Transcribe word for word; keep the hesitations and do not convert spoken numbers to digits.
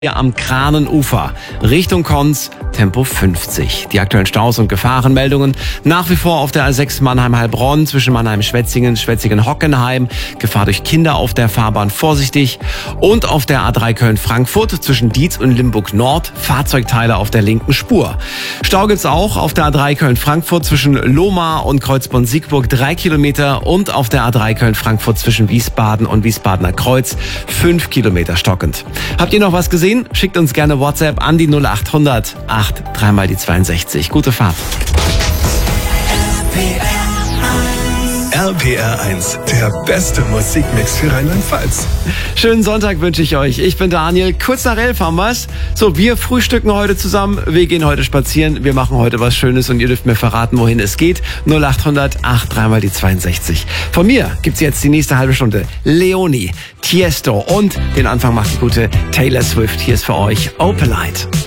Hier am Kranenufer, Richtung Konz, Tempo fünfzig. Die aktuellen Staus und Gefahrenmeldungen nach wie vor auf der A sechs Mannheim-Heilbronn zwischen Mannheim-Schwetzingen, Schwetzingen-Hockenheim. Gefahr durch Kinder auf der Fahrbahn, vorsichtig. Und auf der A drei Köln-Frankfurt zwischen Dietz und Limburg-Nord, Fahrzeugteile auf der linken Spur. Stau gibt's auch auf der A drei Köln-Frankfurt zwischen Lohmar und Kreuzborn-Siegburg, drei Kilometer. Und auf der A drei Köln-Frankfurt zwischen Wiesbaden und Wiesbadener Kreuz, fünf Kilometer stockend. Habt ihr noch was gesehen? Schickt uns gerne WhatsApp an die null acht hundert acht dreimal die zweiundsechzig. Gute Fahrt. R P R eins, der beste Musikmix für Rheinland-Pfalz. Schönen Sonntag wünsche ich euch. Ich bin Daniel. Kurz nach elf haben wir's. So, wir frühstücken heute zusammen. Wir gehen heute spazieren. Wir machen heute was Schönes und ihr dürft mir verraten, wohin es geht. null acht hundert acht dreimal die zweiundsechzig. Von mir gibt's jetzt die nächste halbe Stunde Leonie, Tiesto und den Anfang macht die gute Taylor Swift. Hier ist für euch Opalite.